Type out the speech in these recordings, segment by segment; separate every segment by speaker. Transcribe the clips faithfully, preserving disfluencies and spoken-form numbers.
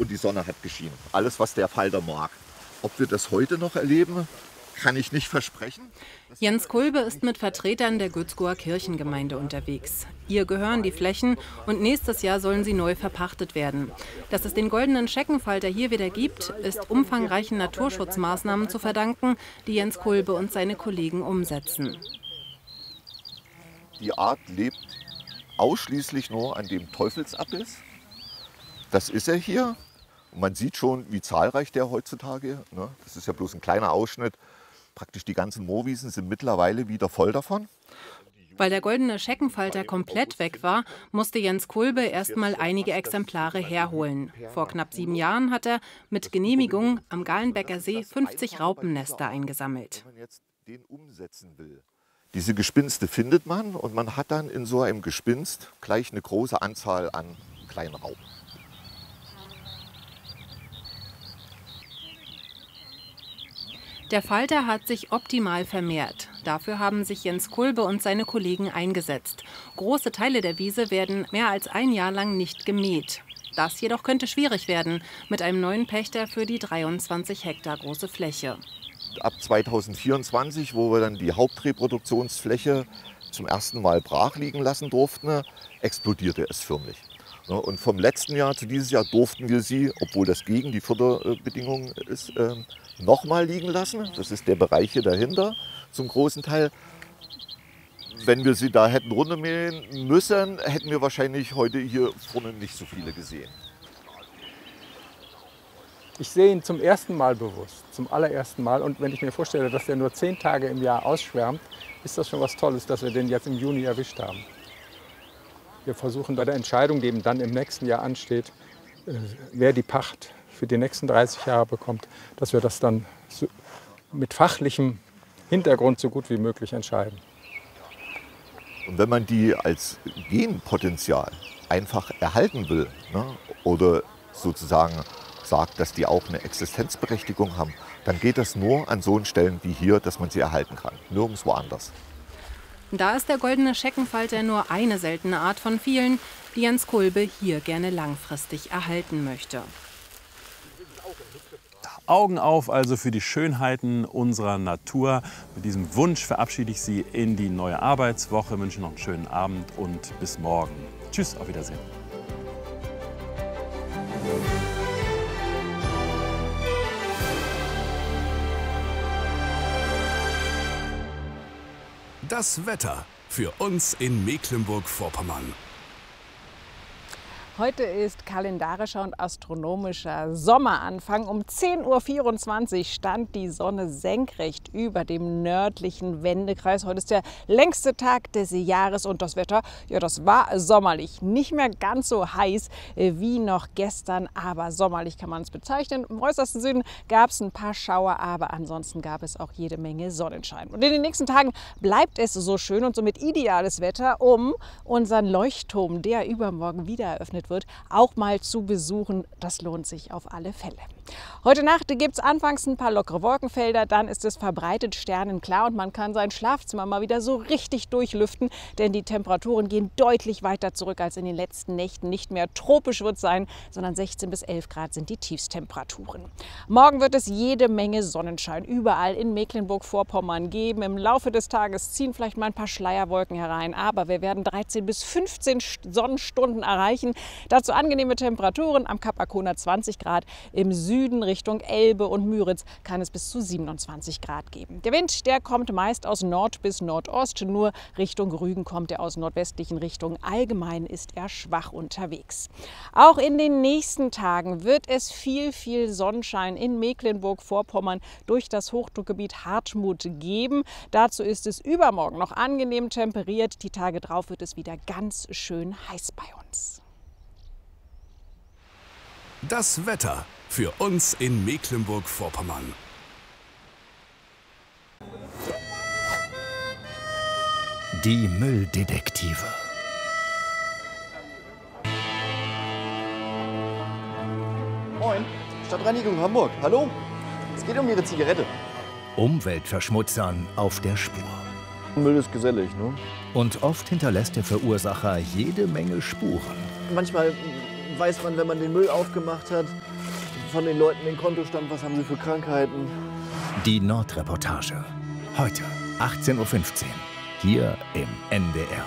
Speaker 1: und die Sonne hat geschienen. Alles, was der Falter mag. Ob wir das heute noch erleben, kann ich nicht versprechen.
Speaker 2: Jens Kulbe ist mit Vertretern der Gützkower Kirchengemeinde unterwegs. Ihr gehören die Flächen und nächstes Jahr sollen sie neu verpachtet werden. Dass es den goldenen Scheckenfalter hier wieder gibt, ist umfangreichen Naturschutzmaßnahmen zu verdanken, die Jens Kulbe und seine Kollegen umsetzen.
Speaker 1: Die Art lebt ausschließlich nur an dem Teufelsabiss. Das ist er hier. Und man sieht schon, wie zahlreich der heutzutage, ne? Das ist ja bloß ein kleiner Ausschnitt. Praktisch die ganzen Moorwiesen sind mittlerweile wieder voll davon.
Speaker 2: Weil der goldene Scheckenfalter komplett weg war, musste Jens Kulbe erst mal einige Exemplare herholen. Vor knapp sieben Jahren hat er mit Genehmigung am Galenbecker See fünfzig Raupennester eingesammelt.
Speaker 1: Wenn man jetzt den umsetzen will. Diese Gespinste findet man und man hat dann in so einem Gespinst gleich eine große Anzahl an kleinen Raupen.
Speaker 2: Der Falter hat sich optimal vermehrt. Dafür haben sich Jens Kulbe und seine Kollegen eingesetzt. Große Teile der Wiese werden mehr als ein Jahr lang nicht gemäht. Das jedoch könnte schwierig werden mit einem neuen Pächter für die dreiundzwanzig Hektar große Fläche.
Speaker 1: Ab zweitausendvierundzwanzig, wo wir dann die Hauptreproduktionsfläche zum ersten Mal brach liegen lassen durften, explodierte es förmlich. Und vom letzten Jahr zu dieses Jahr durften wir sie, obwohl das gegen die Förderbedingungen ist, nochmal liegen lassen. Das ist der Bereich hier dahinter zum großen Teil. Wenn wir sie da hätten runtermähen müssen, hätten wir wahrscheinlich heute hier vorne nicht so viele gesehen.
Speaker 3: Ich sehe ihn zum ersten Mal bewusst, zum allerersten Mal. Und wenn ich mir vorstelle, dass er nur zehn Tage im Jahr ausschwärmt, ist das schon was Tolles, dass wir den jetzt im Juni erwischt haben. Wir versuchen bei der Entscheidung, die eben dann im nächsten Jahr ansteht, wer die Pacht für die nächsten dreißig Jahre bekommt, dass wir das dann mit fachlichem Hintergrund so gut wie möglich entscheiden.
Speaker 1: Und wenn man die als Genpotenzial einfach erhalten will, ne, oder sozusagen sagt, dass die auch eine Existenzberechtigung haben, dann geht das nur an so Stellen wie hier, dass man sie erhalten kann, nirgendwo anders.
Speaker 2: Da ist der goldene Scheckenfalter nur eine seltene Art von vielen, die Jens Kulbe hier gerne langfristig erhalten möchte.
Speaker 4: Augen auf also für die Schönheiten unserer Natur. Mit diesem Wunsch verabschiede ich Sie in die neue Arbeitswoche, wünsche noch einen schönen Abend und bis morgen. Tschüss, auf Wiedersehen.
Speaker 5: Das Wetter für uns in Mecklenburg-Vorpommern.
Speaker 6: Heute ist kalendarischer und astronomischer Sommeranfang. Um zehn Uhr vierundzwanzig stand die Sonne senkrecht über dem nördlichen Wendekreis. Heute ist der längste Tag des Jahres und das Wetter, ja, das war sommerlich. Nicht mehr ganz so heiß wie noch gestern, aber sommerlich kann man es bezeichnen. Im äußersten Süden gab es ein paar Schauer, aber ansonsten gab es auch jede Menge Sonnenschein. Und in den nächsten Tagen bleibt es so schön und somit ideales Wetter, um unseren Leuchtturm, der übermorgen wieder eröffnet wird, auch mal zu besuchen. Das lohnt sich auf alle Fälle. Heute Nacht gibt es anfangs ein paar lockere Wolkenfelder, dann ist es verbreitet sternenklar und man kann sein Schlafzimmer mal wieder so richtig durchlüften, denn die Temperaturen gehen deutlich weiter zurück als in den letzten Nächten. Nicht mehr tropisch wird es sein, sondern sechzehn bis elf Grad sind die Tiefstemperaturen. Morgen wird es jede Menge Sonnenschein überall in Mecklenburg-Vorpommern geben. Im Laufe des Tages ziehen vielleicht mal ein paar Schleierwolken herein, aber wir werden dreizehn bis fünfzehn Sonnenstunden erreichen. Dazu angenehme Temperaturen, am Kap Arkona zwanzig Grad, im Süden Richtung Elbe und Müritz kann es bis zu siebenundzwanzig Grad geben. Der Wind, der kommt meist aus Nord bis Nordost, nur Richtung Rügen kommt er aus nordwestlichen Richtungen. Allgemein ist er schwach unterwegs. Auch in den nächsten Tagen wird es viel, viel Sonnenschein in Mecklenburg-Vorpommern durch das Hochdruckgebiet Hartmut geben. Dazu ist es übermorgen noch angenehm temperiert. Die Tage drauf wird es wieder ganz schön heiß bei uns.
Speaker 5: Das Wetter für uns in Mecklenburg-Vorpommern.
Speaker 7: Die Mülldetektive.
Speaker 8: Moin, Stadtreinigung Hamburg. Hallo? Es geht um Ihre Zigarette.
Speaker 7: Umweltverschmutzern auf der Spur.
Speaker 8: Müll ist gesellig, ne?
Speaker 7: Und oft hinterlässt der Verursacher jede Menge Spuren.
Speaker 8: Manchmal weiß man, wenn man den Müll aufgemacht hat, von den Leuten den Kontostand, was haben sie für Krankheiten.
Speaker 7: Die Nordreportage. Heute, achtzehn Uhr fünfzehn. Hier im N D R.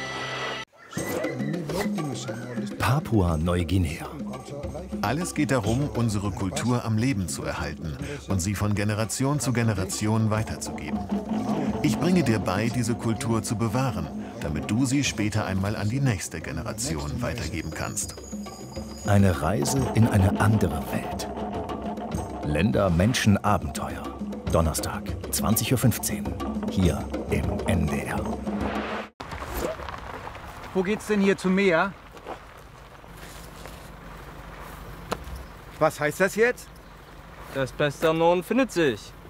Speaker 7: Papua-Neuguinea.
Speaker 9: Alles geht darum, unsere Kultur am Leben zu erhalten und sie von Generation zu Generation weiterzugeben. Ich bringe dir bei, diese Kultur zu bewahren, damit du sie später einmal an die nächste Generation weitergeben kannst.
Speaker 7: Eine Reise in eine andere Welt. Länder, Menschen, Abenteuer. Donnerstag, zwanzig Uhr fünfzehn. Hier im N D R.
Speaker 10: Wo geht's denn hier zum Meer? Was heißt das jetzt?
Speaker 11: Das Beste am Norden findet sich.